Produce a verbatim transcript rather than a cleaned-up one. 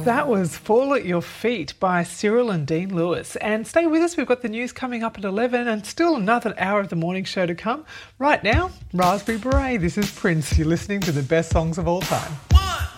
That was Fall at Your Feet by Cyril and Dean Lewis. And stay with us, we've got the news coming up at eleven and still another hour of the morning show to come. Right now, Raspberry Beret, this is Prince. You're listening to the best songs of all time.